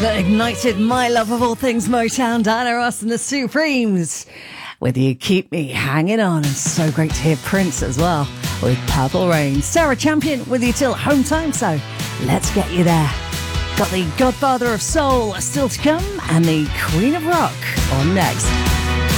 that ignited my love of all things Motown, Diana Ross and the Supremes with You Keep Me Hanging On. And so great to hear Prince as well with Purple Rain. Sarah Champion with you till home time, so let's get you there. Got the Godfather of Soul still to come and the Queen of Rock on next.